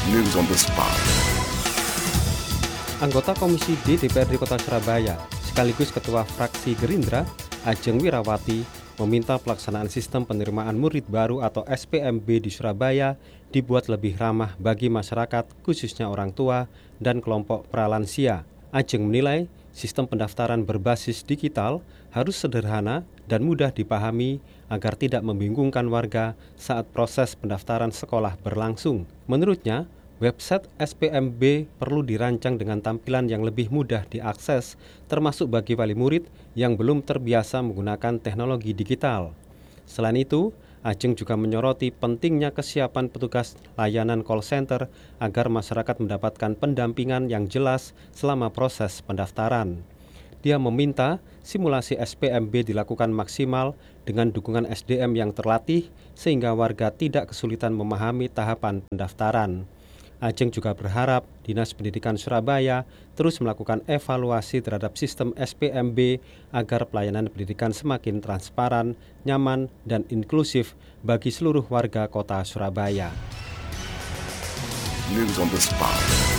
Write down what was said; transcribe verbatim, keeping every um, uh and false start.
News on the spot. Anggota Komisi D D P R D Kota Surabaya, sekaligus Ketua Fraksi Gerindra, Ajeng Wirawati, meminta pelaksanaan sistem penerimaan murid baru atau S P M B di Surabaya dibuat lebih ramah bagi masyarakat, khususnya orang tua dan kelompok pralansia. Ajeng menilai sistem pendaftaran berbasis digital harus sederhana dan mudah dipahami agar tidak membingungkan warga saat proses pendaftaran sekolah berlangsung. Menurutnya, website S P M B perlu dirancang dengan tampilan yang lebih mudah diakses, termasuk bagi wali murid yang belum terbiasa menggunakan teknologi digital. Selain itu, Ajeng juga menyoroti pentingnya kesiapan petugas layanan call center agar masyarakat mendapatkan pendampingan yang jelas selama proses pendaftaran. Dia meminta simulasi S P M B dilakukan maksimal dengan dukungan S D M yang terlatih sehingga warga tidak kesulitan memahami tahapan pendaftaran. Ajeng juga berharap Dinas Pendidikan Surabaya terus melakukan evaluasi terhadap sistem S P M B agar pelayanan pendidikan semakin transparan, nyaman, dan inklusif bagi seluruh warga kota Surabaya. News on the spot.